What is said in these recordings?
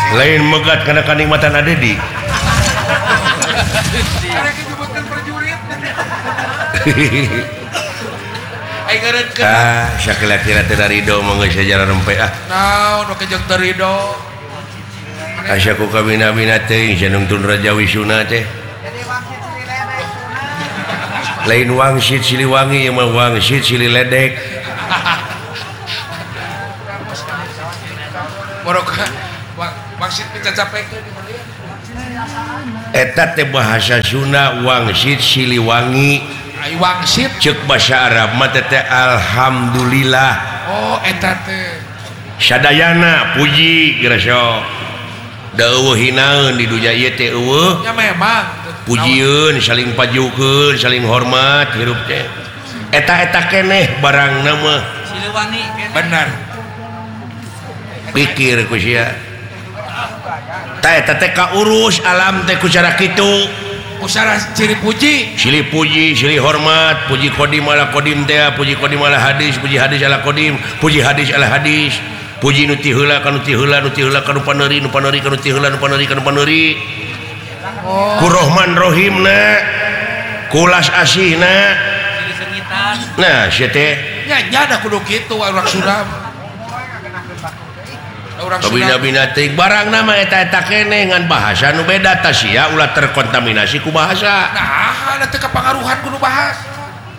lain megat karena kanikmatan ada di kira-kira tidak ridho mengais sejarah rempe asyaku kabina-bina teh janungtun Raja Wisuna teh lain wangsit Siliwangi yang mah wangsit Sililedek wangsit kita capek eta teh bahasa Sunda wangsit Siliwangi wangsit cek bahasa Arab mah teh alhamdulillah eta teh sadayana puji gerasok da eueuh hinaeun di dunya ieu teh eueuh nya memang pujieun saling pajukeun saling hormat hirup teh eta keneh barangna mah Siliwangi benar pikir ku sia eta teh kaurus alam teh ku cara kitu usara ciri puji silih puji silih hormat puji kodim ala kodim teh puji kodim ala hadis puji hadis ala kodim puji hadis ala hadis puji nu ti heula ka nu ti heula nu ti heula ka nu paneuri nu paneuri ka nu ti heula nu paneuri ka nu paneuri ku Rahman Rahimna kulas asihna nah sia teh nya da kudu kitu urang Sunda kabina-bina teh barang nama eta keneh ngan bahasa nu beda tah sia ulah terkontaminasi ku bahasa nah ada teu kapangaruhan kudu bahasa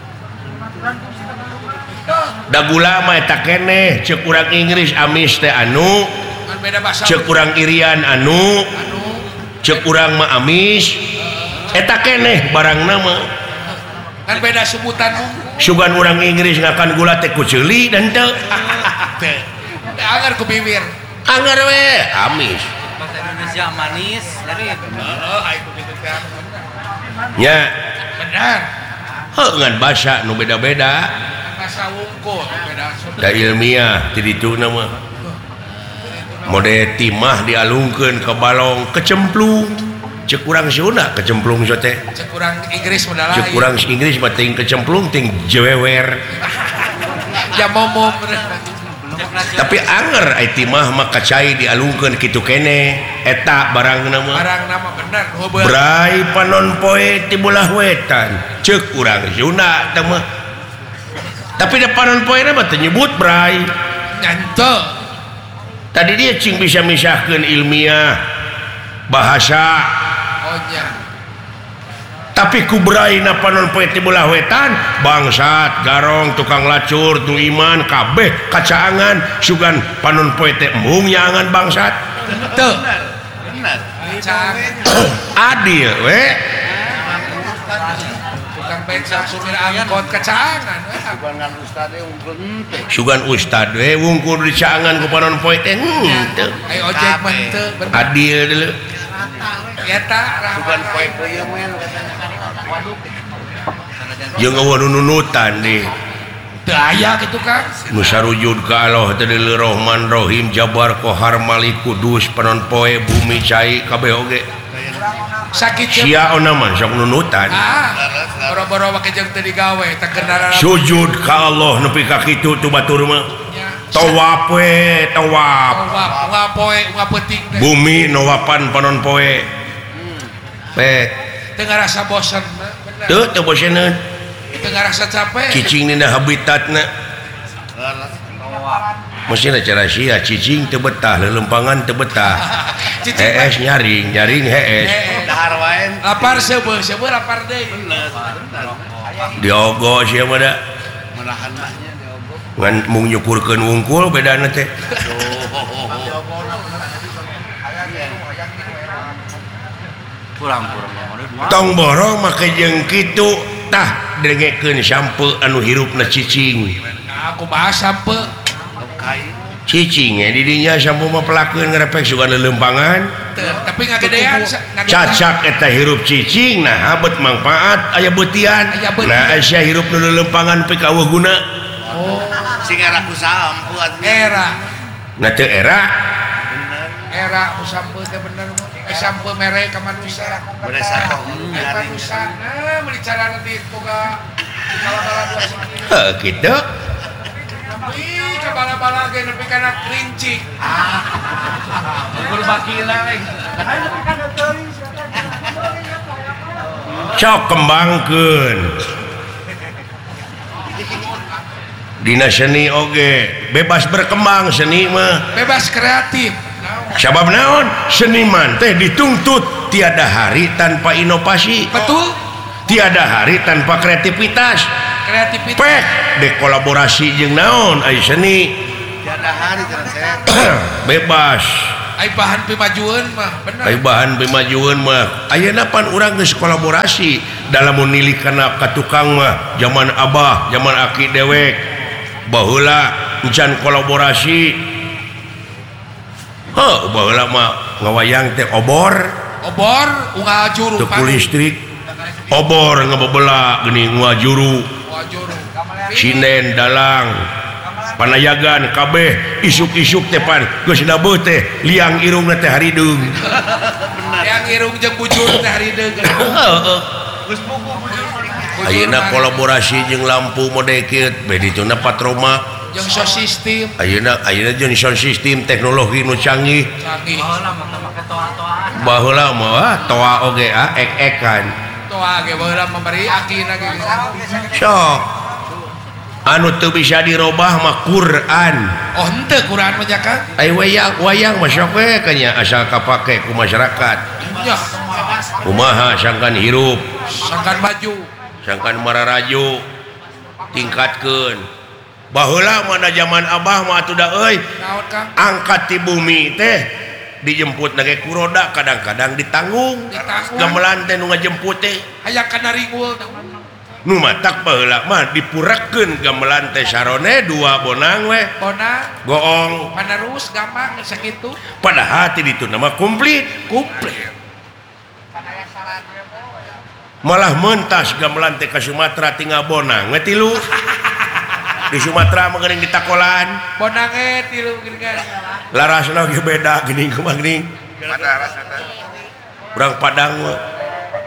da gula mah eta keneh ceuk urang Inggris amis teh anu ceuk urang Irian anu ceuk urang mah amis eta keneh barang nama kan beda sebutan sugan urang Inggris ngakan gula teh ku ceuli dan teu anger ku bibir anger we amis bahasa Indonesia manis dari nya benar ngan bahasa nu beda-beda bahasa wungkul beda da ilmiah ti ditu nama mode timah dialungkeun ke balong kecemplung cek urang Sunda kecemplung so teh cek urang Inggris modal cek urang Inggris mah ting kecemplung ting jewewer ya momom tapi anger ai timah mah kacai dialungkeun kitu keneh eta barang nama bener brai panon poe ti belah wetan cek urang Sunda teh mah tapi da panon poe mah teu nyebut brai nyante tadi dia cing bisa misahkeun ilmiah bahasa nya tapi kubrai na panon poe ti belah wetan bangsat garong tukang lacur tu iman kabeh kacaangan sugan panon poe teh embung nyaangan bangsat teu benar adil we tukang beca supir angkot kacaangan dengan ustad unggul teh sugan ustad we wungkur di caangan ku panon poe teh teu ayo ojek mah teu adil deuleu eta bukan poe teu men jeung eueuh nunutan di teu aya kitu Kang nu sarujud ka Allah teh deuleu Rahman Rahim Jabar Qahar Malik Kudus panon poe bumi cai kabeh oge sakit sia ona mah sok nunutan boro-boro make jeung teu digawe teh kendaraan sujud ka Allah nepi ka kitu tu batur mah tawaf we tawaf ungap poe ungap peuting teh bumi nawapan panon poe pe teu ngarasa bosen teu boseneun teu ngarasa capek cicing dina habitatna mesti cara sia cicing teu betah lelempangan teu betah hees nyaring hees dahar wae lapar seubeuh lapar deui diogo sia mah da menahan mahnya diogo ngan mung nyukurkeun wungkul bedana teh kurang tong boro make jeung kitu tah dengekeun sampe anu hirupna cicing aku bahas sampe cicing di dinya sampe mah pelakeun ngarepek sugan lelempangan tapi ngagedean cacak eta hirup cicing nah abet manfaat aya beutian nah aya hirup nu lelempangan pe kaweuh guna sing era ku sampu era nah teu era ku sampe teh bener sampe mere ka manusia bener sakoh manusia nah meuli cara nanti boga bala-bala 2 heuh kitu ih ka bala-bala ge nepi kana kerincing sok kembangkeun dina seni oge bebas berkembang seni mah bebas kreatif sabab naon seniman teh dituntut tiada hari tanpa inovasi betul tiada hari tanpa kreativitas pek dekolaborasi jeung naon ai seni tiada hari kan saya bebas ai bahan pemajuan mah bener ai bahan pemajuan mah ayeuna pan urang geus kolaborasi dalam menilih kana ka tukang mah zaman abah zaman aki dewek baheula encan kolaborasi baheula mah ngawayang teh obor unggal juru teu listrik obor ngabebeula geuning ngajuru sinden dalang panayagan kabeh isuk-isuk teh pan geus dabeuh teh liang irungna teh harideung liang irung jeung bujur teh harideung geus buku bujur ayeuna kolaborasi jeung lampu mode kieu bedituna patroma jeung sound system ayeuna jeung sound system teknologi nu canggih baheula mah toa oge ek-ekan toa ge baheula memberi akina ge sok anu teu bisa dirobah mah Quran oh henteu Quran mah kan ai wayang mah sok we kanya asal kapake ku masyarakat nya kumaha sangkan hirup sangkan baju sangkan mararajo tingkatkeun baheula mah da zaman abah mah atuh da euy naon Kang angkat ti bumi teh dijemput nage ku roda kadang-kadang ditanggung gamelan teh nu ngajemput teh aya kana ringul nu matak baheula mah dipurekeun gamelan teh sarone dua bonang we bonang goong panerus gampang sakitu padahal ti ditu nama komplit malah mentas gamelan teh ka Sumatera tinggal bonang we tilu di Sumatera mah geuning ditakolan bonang tilu geuning larasna ge beda geuning kumaha geuning urang Padang mah